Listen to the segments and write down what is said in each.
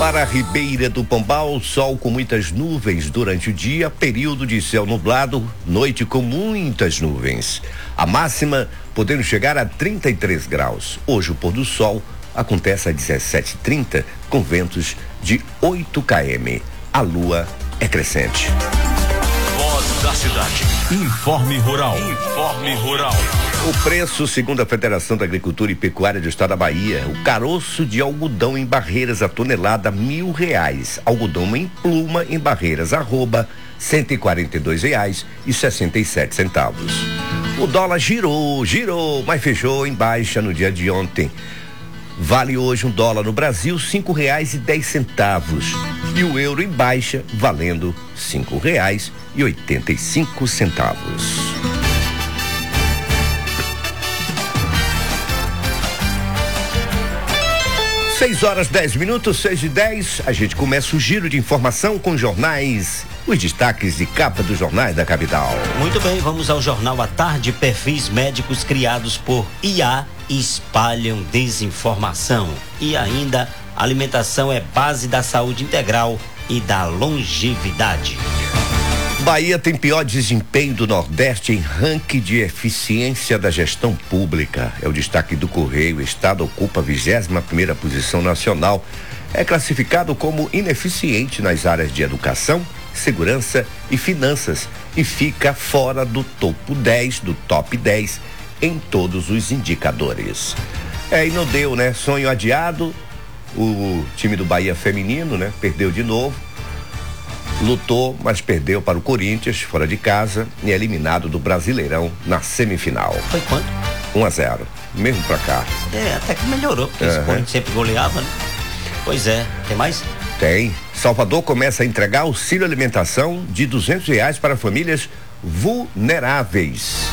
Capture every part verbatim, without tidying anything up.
Para a Ribeira do Pombal, sol com muitas nuvens durante o dia, período de céu nublado, noite com muitas nuvens. A máxima podendo chegar a trinta e três graus. Hoje o pôr do sol acontece às dezessete e trinta com ventos de oito quilômetros. A lua é crescente. Voz da cidade. Informe Rural. Informe Rural. O preço, segundo a Federação da Agricultura e Pecuária do Estado da Bahia, o caroço de algodão em barreiras a tonelada mil reais, algodão em pluma em barreiras arroba cento e quarenta e dois reais e sessenta e sete centavos. O dólar girou, girou, mas fechou em baixa no dia de ontem. Vale hoje um dólar no Brasil cinco reais e dez centavos e o euro em baixa valendo cinco reais e oitenta e cinco centavos. seis horas dez minutos, seis e dez, a gente começa o giro de informação com jornais, os destaques de capa dos jornais da capital. Muito bem, vamos ao Jornal à Tarde. Perfis médicos criados por I A espalham desinformação. E ainda, alimentação é base da saúde integral e da longevidade. Bahia tem pior desempenho do Nordeste em ranking de eficiência da gestão pública. É o destaque do Correio. O estado ocupa a vigésima primeira posição nacional. É classificado como ineficiente nas áreas de educação, segurança e finanças e fica fora do topo dez, do top dez em todos os indicadores. É, e não deu, né? Sonho adiado. O time do Bahia feminino, né? Perdeu de novo. Lutou, mas perdeu para o Corinthians, fora de casa, e é eliminado do Brasileirão na semifinal. Foi quanto? um a zero, mesmo pra cá. É, até que melhorou, porque uhum. esse Corinthians sempre goleava, né? Pois é, tem mais? Tem. Salvador começa a entregar auxílio alimentação de duzentos reais para famílias vulneráveis.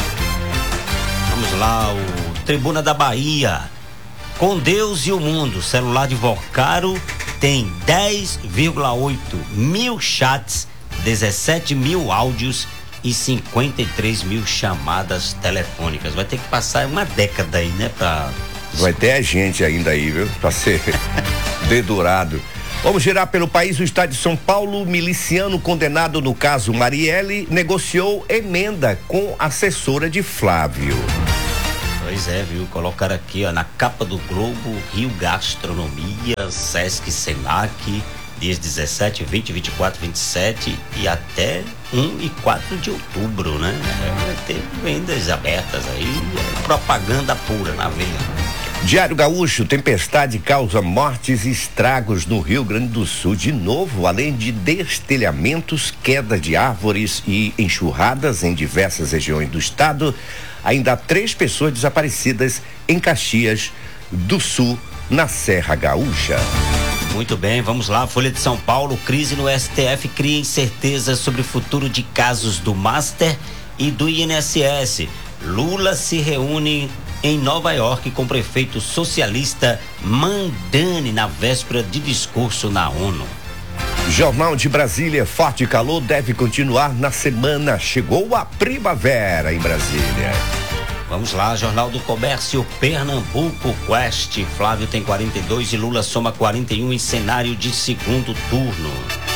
Vamos lá, o Tribuna da Bahia. Com Deus e o mundo, celular de Vocaro tem dez vírgula oito mil chats, dezessete mil áudios e cinquenta e três mil chamadas telefônicas. Vai ter que passar uma década aí, né? Pra... Vai ter a gente ainda aí, viu? Pra ser dedurado. Vamos girar pelo país. O estado de São Paulo, miliciano condenado no caso Marielle, negociou emenda com assessora de Flávio. Pois é, viu? Colocaram aqui, ó, na capa do Globo, Rio Gastronomia, Sesc Senac, dias dezessete, vinte, vinte e quatro, vinte e sete e até um e quatro de outubro, né? Vai ter vendas abertas aí, é propaganda pura na veia. Diário Gaúcho, tempestade causa mortes e estragos no Rio Grande do Sul de novo, além de destelhamentos, queda de árvores e enxurradas em diversas regiões do estado. Ainda há três pessoas desaparecidas em Caxias do Sul, na Serra Gaúcha. Muito bem, vamos lá. Folha de São Paulo, crise no S T F cria incerteza sobre o futuro de casos do Master e do I N S S. Lula se reúne em Nova York com o prefeito socialista Mandani na véspera de discurso na ONU. Jornal de Brasília, forte calor deve continuar na semana. Chegou a primavera em Brasília. Vamos lá, Jornal do Comércio, Pernambuco Quest. Flávio tem quarenta e dois e Lula soma quarenta e um em cenário de segundo turno.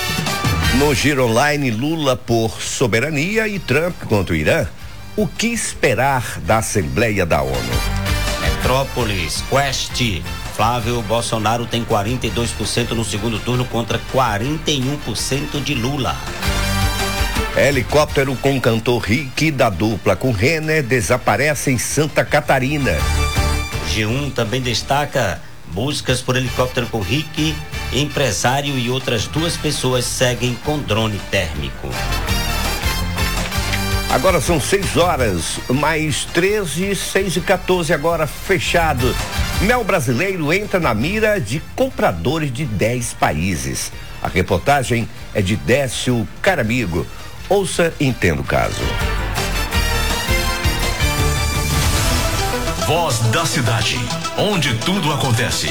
No Giro Online, Lula por soberania e Trump contra o Irã. O que esperar da Assembleia da ONU? Metrópolis Quest. Flávio Bolsonaro tem quarenta e dois por cento no segundo turno contra quarenta e um por cento de Lula. Helicóptero com cantor Rick da dupla com Renner desaparece em Santa Catarina. G um também destaca buscas por helicóptero com Rick, empresário e outras duas pessoas seguem com drone térmico. Agora são seis horas, mais treze, seis e quatorze agora fechado. Mel brasileiro entra na mira de compradores de dez países. A reportagem é de Décio Caramigo. Ouça e entenda o caso. Voz da cidade, onde tudo acontece.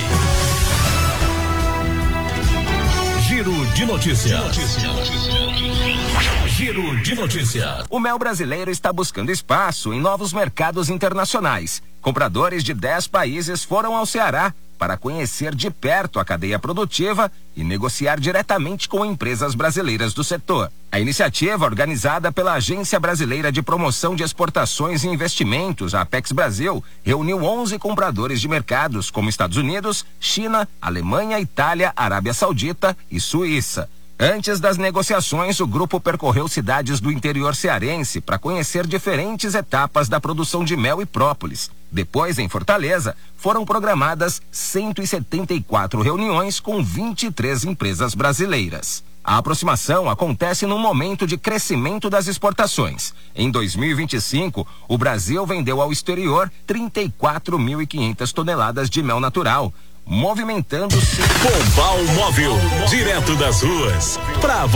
Giro de notícias. Giro de notícias. O mel brasileiro está buscando espaço em novos mercados internacionais. Compradores de dez países foram ao Ceará para conhecer de perto a cadeia produtiva e negociar diretamente com empresas brasileiras do setor. A iniciativa, organizada pela Agência Brasileira de Promoção de Exportações e Investimentos, a Apex Brasil, reuniu onze compradores de mercados como Estados Unidos, China, Alemanha, Itália, Arábia Saudita e Suíça. Antes das negociações, o grupo percorreu cidades do interior cearense para conhecer diferentes etapas da produção de mel e própolis. Depois, em Fortaleza, foram programadas cento e setenta e quatro reuniões com vinte e três empresas brasileiras. A aproximação acontece num momento de crescimento das exportações. Em dois mil e vinte e cinco, o Brasil vendeu ao exterior trinta e quatro mil e quinhentas toneladas de mel natural, movimentando-se. Pombal Móvel, direto das ruas, pra você.